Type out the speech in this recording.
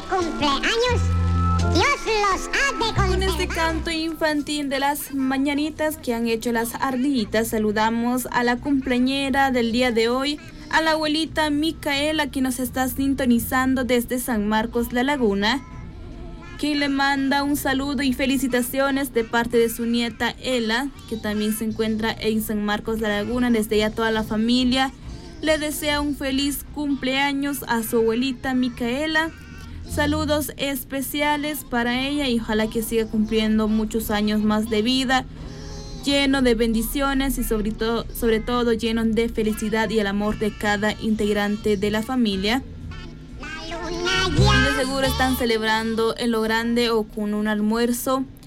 cumpleaños. Dios los ha de conceder. Con este canto infantil de las mañanitas que han hecho las ardillitas, saludamos a la cumpleañera del día de hoy, a la abuelita Micaela, que nos está sintonizando desde San Marcos La Laguna, que le manda un saludo y felicitaciones de parte de su nieta Ela, que también se encuentra en San Marcos La Laguna. Desde ya toda la familia le desea un feliz cumpleaños a su abuelita Micaela. Saludos especiales para ella y ojalá que siga cumpliendo muchos años más de vida, lleno de bendiciones y sobre todo lleno de felicidad y el amor de cada integrante de la familia. De seguro están celebrando en lo grande o con un almuerzo